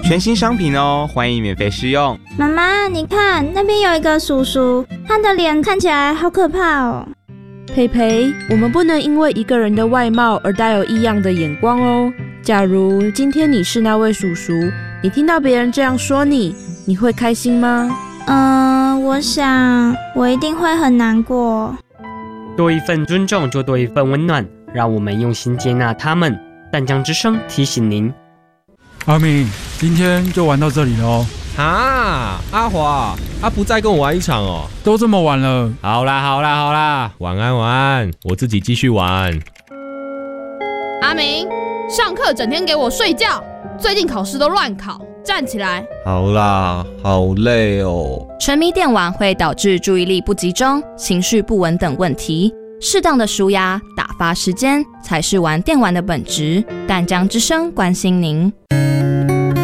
全新商品哦，欢迎免费试用。 妈妈，你看那边有一个叔叔，他的脸看起来好可怕哦。 培培，我们不能因为一个人的外貌而带有异样的眼光哦。假如今天你是那位叔叔，你听到别人这样说你，你会开心吗？ 我想我一定会很难过。 多一份尊重就多一份温暖，让我们用心接纳他们。淡江之声提醒您， 阿明，今天就玩到这里了哦。 阿华，不再跟我玩一场哦？ 都这么晚了。 好啦，晚安，我自己继续玩。 阿明，上课整天给我睡觉，最近考试都乱考，站起来。 好啦，好累哦。 沉迷电玩会导致注意力不集中、情绪不稳等问题，适当的抒压、打发时间才是玩电玩的本质。淡江之声关心您。